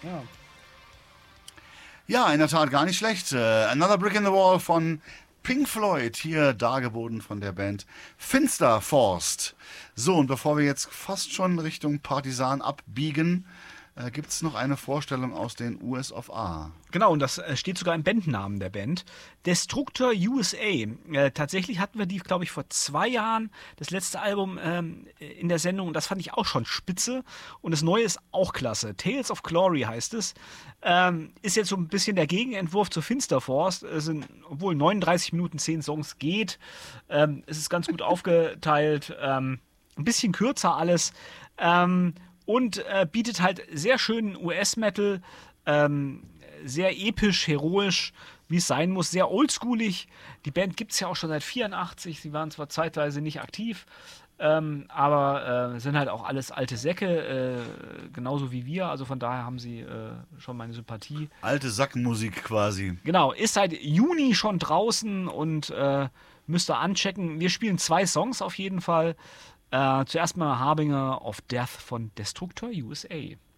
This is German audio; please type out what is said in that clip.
Ja. Ja, in der Tat gar nicht schlecht. Another Brick in the Wall von Pink Floyd, hier dargeboten von der Band Finster Forst. So, und bevor wir jetzt fast schon Richtung Partisan abbiegen, gibt es noch eine Vorstellung aus den US of A. Genau, und das steht sogar im Bandnamen der Band. Destructor USA. Tatsächlich hatten wir die, glaube ich, vor 2 Jahren, das letzte Album in der Sendung. Und das fand ich auch schon spitze. Und das Neue ist auch klasse. Tales of Glory heißt es. Ist jetzt so ein bisschen der Gegenentwurf zu Finster Force. Es sind, obwohl 39 Minuten 10 Songs geht. Es ist ganz gut aufgeteilt. Ein bisschen kürzer alles. Und bietet halt sehr schönen US-Metal, sehr episch, heroisch, wie es sein muss, sehr oldschoolig. Die Band gibt es ja auch schon seit 84. Sie waren zwar zeitweise nicht aktiv, aber sind halt auch alles alte Säcke, genauso wie wir. Also von daher haben sie schon meine Sympathie. Alte Sackmusik quasi. Genau, ist seit Juni schon draußen und müsst ihr anchecken. Wir spielen 2 Songs auf jeden Fall. Zuerst mal Harbinger of Death von Destructor USA.